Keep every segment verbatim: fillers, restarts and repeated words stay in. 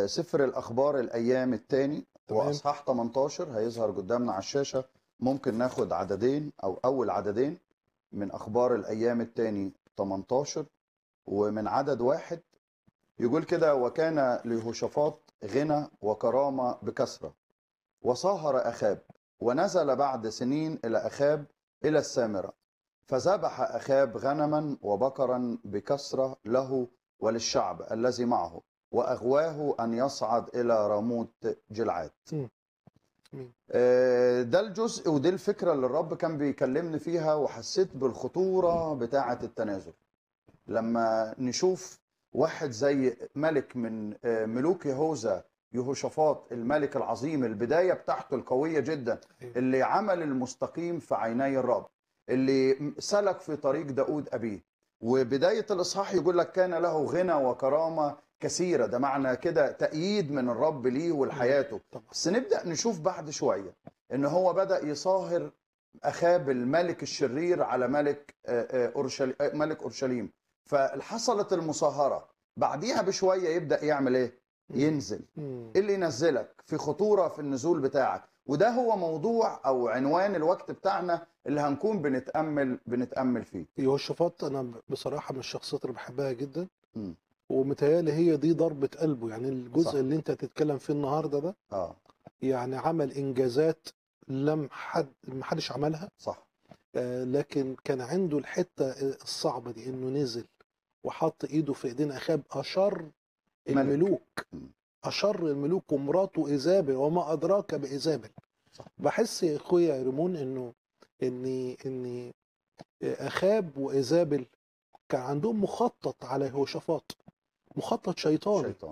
سفر الأخبار الأيام الثاني تمام. وأصحاح تمنتاشر هيظهر قدامنا على الشاشة. ممكن ناخد عددين أو أول عددين من أخبار الأيام الثاني تمنتاشر ومن عدد واحد. يقول كده: وكان ليهوشافاط غنى وكرامة بكثرة وصاهر أخاب، ونزل بعد سنين إلى أخاب إلى السامرة، فذبح أخاب غنما وبقرا بكثرة له وللشعب الذي معه، وأغواه أن يصعد إلى راموت جلعاد. مم. مم. آه، ده الجزء ودي الفكرة اللي الرب كان بيكلمني فيها، وحسيت بالخطورة بتاعة التنازل. لما نشوف واحد زي ملك من آه، ملوك يهوذا، يهوشافاط الملك العظيم، البداية بتاعته القوية جدا، اللي عمل المستقيم في عيني الرب، اللي سلك في طريق داود أبيه. وبداية الإصحاح يقول لك كان له غنى وكرامة كثيرة، ده معنى كده تأييد من الرب ليه ولحياته. طبعا. بس نبدأ نشوف بعد شوية إن هو بدأ يصاهر أخاب الملك الشرير على ملك آه، آه، أورشليم ملك أورشليم. فحصلت المصاهرة، بعديها بشوية يبدأ يعمل إيه؟ ينزل. مم. إيه اللي ينزلك؟ في خطورة في النزول بتاعك. وده هو موضوع أو عنوان الوقت بتاعنا اللي هنكون بنتأمل بنتأمل فيه. يهوشافاط انا بصراحه من الشخصيات اللي بحبها جدا، مم. ومتهيألي هي دي ضربه قلبه. يعني الجزء صح. اللي انت هتتكلم فيه النهارده ده آه يعني عمل انجازات لم حد ما حدش عملها. صح. آه لكن كان عنده الحته الصعبه دي، انه نزل وحط ايده في ايدين اخاب اشر ملك. الملوك، مم. اشر الملوك ومراته ايزابل، وما ادراك بايزابل. صح. بحس يا اخويا يا ريمون انه ان ان اخاب وايزابل كان عندهم مخطط على يهوشافاط، مخطط شيطاني. شيطان.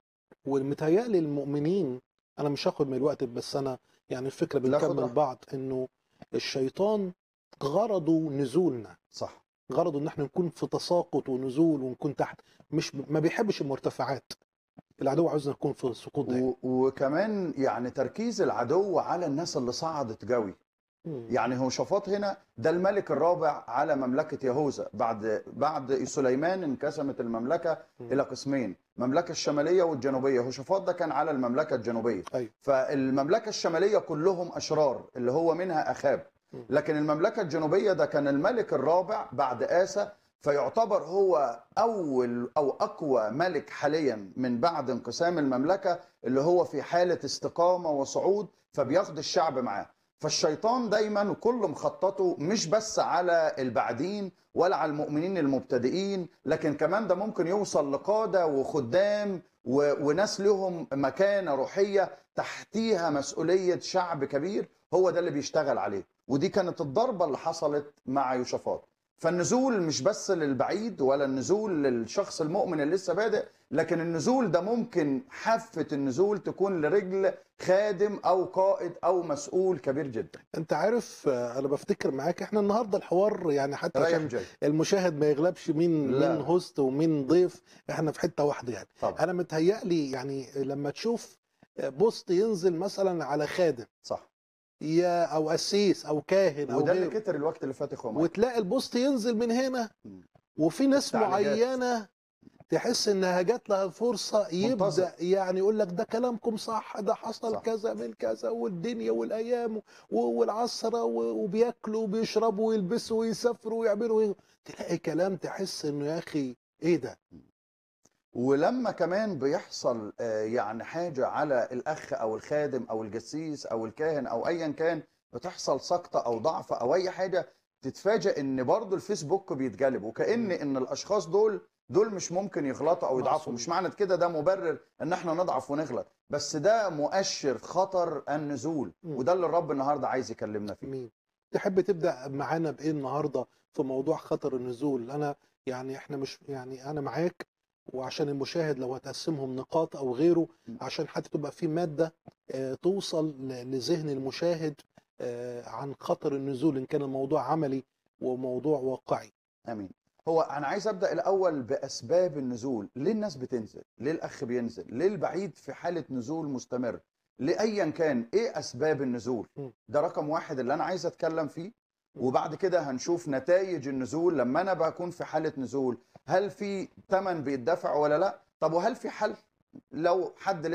ومتهيألي المؤمنين، انا مش هاخد من الوقت بس انا يعني الفكره لا، خد بنكمل راحتك. بعض، انه الشيطان غرضه نزولنا، صح. غرضه ان احنا نكون في تساقط ونزول ونكون تحت، مش ما بيحبش المرتفعات. العدو عاوزنا نكون في سقوط دايما. و... وكمان يعني تركيز العدو على الناس اللي صعدت قوي. مم. يعني يهوشافاط هنا ده الملك الرابع على مملكة يهوذا. بعد بعد سليمان انقسمت المملكة مم. إلى قسمين، المملكة الشمالية والجنوبية. يهوشافاط ده كان على المملكة الجنوبية. ايوه. فالمملكة الشمالية كلهم أشرار اللي هو منها أخاب، مم. لكن المملكة الجنوبية ده كان الملك الرابع بعد آسى، فيعتبر هو أول أو أقوى ملك حاليا من بعد انقسام المملكة، اللي هو في حالة استقامة وصعود، فبياخد الشعب معاه. فالشيطان دايما كل مخططه مش بس على البعدين ولا على المؤمنين المبتدئين، لكن كمان ده ممكن يوصل لقادة وخدام و... وناس لهم مكانة روحية تحتيها مسؤولية شعب كبير. هو ده اللي بيشتغل عليه، ودي كانت الضربة اللي حصلت مع يوشافاط. فالنزول مش بس للبعيد ولا النزول للشخص المؤمن اللي لسه بادئ، لكن النزول ده ممكن حافة النزول تكون لرجل خادم أو قائد أو مسؤول كبير جدا. انت عارف، آه، انا بفتكر معاك احنا النهارده الحوار يعني حتى رايح عشان جاي. المشاهد ما يغلبش مين لا. مين هوست ومين ضيف، احنا في حته واحده يعني. طبعا. انا متهيألي يعني لما تشوف بوست ينزل مثلا على خادم صح. يا او قسيس او كاهن او وده اللي غيره، كتر الوقت اللي فات يا اخويا مايكل. وتلاقي البوست ينزل من هنا، مم. وفي ناس التعليقات. معينه تحس انها جات لها فرصه منتظر. يبدا يعني يقول لك ده كلامكم صح، ده حصل صح. كذا من كذا، والدنيا والايام و- والعصره و- وبياكلوا وبيشربوا ويلبسوا ويسافروا ويعملوا وي- تلاقي كلام تحس انه يا اخي ايه ده. ولما كمان بيحصل آه، يعني حاجة على الأخ أو الخادم أو الجسيس أو الكاهن أو أيا كان، بتحصل سقطة أو ضعف أو أي حاجة، تتفاجئ إن برضو الفيسبوك بيتجلب، وكأن مم. إن الأشخاص دول دول مش ممكن يغلطوا أو يضعفوا. معصوم. مش معنى كده ده مبرر إن إحنا نضعف ونغلط، بس ده مؤشر خطر النزول، مم. وده اللي الرب النهاردة عايز يكلمنا فيه. مين تحب تبدا معانا بايه النهارده في موضوع خطر النزول؟ انا يعني احنا مش يعني انا معاك، وعشان المشاهد لو هتقسمهم نقاط او غيره م. عشان حتى تبقى في ماده آه، توصل ل- لذهن المشاهد آه، عن خطر النزول، ان كان الموضوع عملي وموضوع واقعي. امين. هو انا عايز ابدا الاول باسباب النزول. ليه الناس بتنزل؟ ليه الاخ بينزل؟ ليه البعيد في حاله نزول مستمر؟ لايا كان ايه اسباب النزول؟ م. ده رقم واحد اللي انا عايز اتكلم فيه. م. وبعد كده هنشوف نتائج النزول. لما انا بكون في حاله نزول، هل في ثمن بيدفع ولا لا؟ طب وهل في حل؟ لو حد